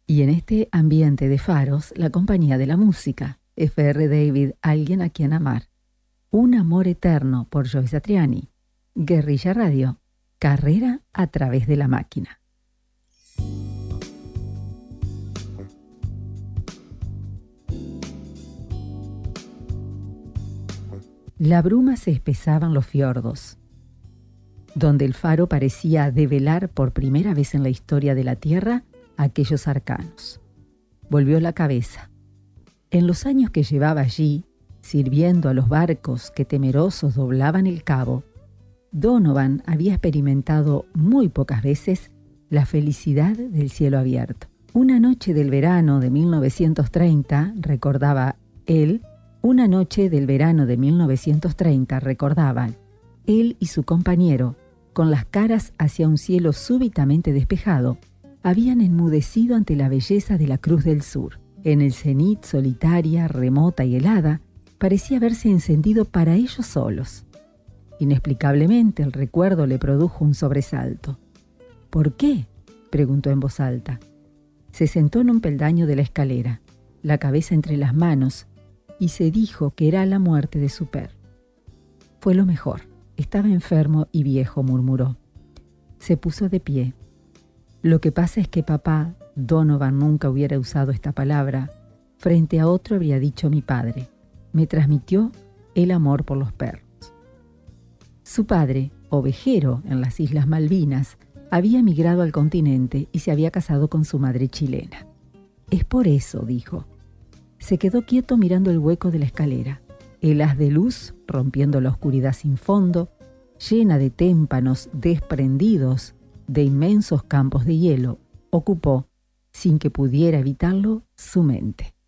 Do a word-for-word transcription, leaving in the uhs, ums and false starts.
Y en este ambiente de faros, la compañía de la música, F R David, Alguien a quien amar, Un amor eterno por Joyce Satriani, Guerrilla Radio, Carrera a través de la máquina. La bruma se espesaba en los fiordos, donde el faro parecía develar por primera vez en la historia de la Tierra aquellos arcanos. Volvió la cabeza. En los años que llevaba allí, sirviendo a los barcos que temerosos doblaban el cabo, Donovan había experimentado muy pocas veces la felicidad del cielo abierto. Una noche del verano de mil novecientos treinta, recordaba él, una noche del verano de mil novecientos treinta, recordaban, él y su compañero, con las caras hacia un cielo súbitamente despejado, habían enmudecido ante la belleza de la Cruz del Sur. En el cenit, solitaria, remota y helada, parecía haberse encendido para ellos solos. Inexplicablemente el recuerdo le produjo un sobresalto. ¿Por qué?, preguntó en voz alta. Se sentó en un peldaño de la escalera, la cabeza entre las manos, y se dijo que era la muerte de su perro. Fue lo mejor. Estaba enfermo y viejo, murmuró. Se puso de pie. Lo que pasa es que papá, Donovan nunca hubiera usado esta palabra, frente a otro habría dicho mi padre. Me transmitió el amor por los perros. Su padre, ovejero en las Islas Malvinas, había emigrado al continente y se había casado con su madre chilena. Es por eso, dijo. Se quedó quieto mirando el hueco de la escalera. El haz de luz, rompiendo la oscuridad sin fondo, llena de témpanos desprendidos de inmensos campos de hielo, ocupó, sin que pudiera evitarlo, su mente.